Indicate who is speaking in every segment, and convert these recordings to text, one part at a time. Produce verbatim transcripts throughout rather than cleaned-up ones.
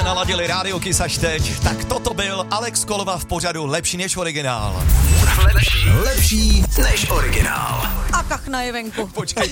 Speaker 1: naladili Rádio Kiss až teď, tak toto byl Alex Kolova v pořadu Lepší než originál.
Speaker 2: Lepší, lepší než originál.
Speaker 3: A kachna je venku.
Speaker 1: Počkej to.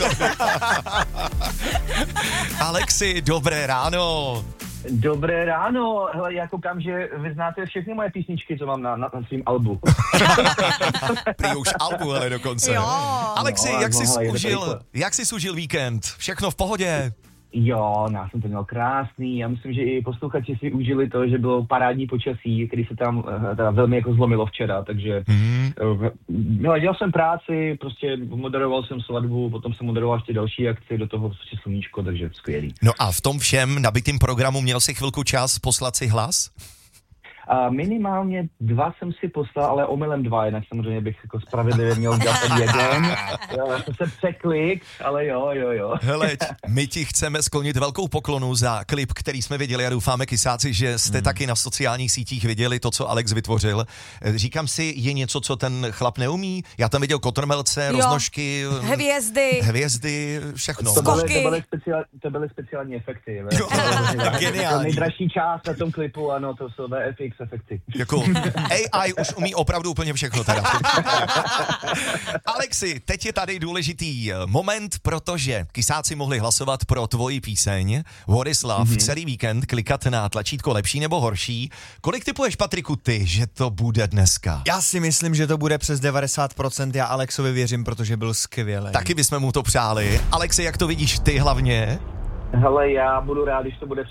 Speaker 1: Alexi, dobré ráno.
Speaker 4: Dobré ráno, hele, já koukám, že vy znáte všechny moje písničky, co mám na, na, na svým albu.
Speaker 1: Prý už albu, ale dokonce.
Speaker 3: Jo.
Speaker 1: Alexi,
Speaker 4: No,
Speaker 1: jak
Speaker 4: no,
Speaker 1: jsi
Speaker 4: hele, je to
Speaker 1: užil,
Speaker 4: rychle.
Speaker 1: jak jsi užil víkend? Všechno v pohodě?
Speaker 4: Jo, no, já jsem to měl krásný, já myslím, že i posluchači si užili to, že bylo parádní počasí, který se tam eh, teda velmi jako zlomilo včera, takže
Speaker 1: Hmm.
Speaker 4: no, dělal jsem práci, prostě moderoval jsem svatbu, potom jsem moderoval ještě další akci, do toho prostě sluníčko, takže skvělý.
Speaker 1: No a v tom všem nabitým programu měl si chvilku čas poslat si hlas?
Speaker 4: A minimálně dva jsem si poslal, ale omylem dva, jinak samozřejmě bych jako spravedlivě měl dělat ten jeden. Jo, já jsem se překlik, ale jo, jo, jo.
Speaker 1: Hele, my ti chceme sklonit velkou poklonu za klip, který jsme viděli a doufáme, kysáci, že jste hmm. taky na sociálních sítích viděli to, co Alex vytvořil. Říkám si, je něco, co ten chlap neumí? Já tam viděl kotrmelce,
Speaker 3: Jo.
Speaker 1: roznožky,
Speaker 3: Hvězdy.
Speaker 1: hvězdy, všechno.
Speaker 4: To byly,
Speaker 3: Skoky.
Speaker 4: to, byly speciál, to byly speciální efekty.
Speaker 1: Jo, geniální.
Speaker 4: To nejdražší část na tom klipu, ano, to jsou V F X efekty.
Speaker 1: Jako A I už umí opravdu úplně všechno teda. Alexi, teď je tady důležitý moment, protože kysáci mohli hlasovat pro tvoji píseň What is Love mm-hmm. celý víkend, klikat na tlačítko lepší nebo horší. Kolik typuješ, Patriku, ty, že to bude dneska?
Speaker 5: Já si myslím, že to bude přes devadesát procent, já Alexovi věřím, protože byl skvělý.
Speaker 1: Taky bychom mu to přáli. Alexi, jak to vidíš ty hlavně?
Speaker 4: Hele, já budu rád, když to bude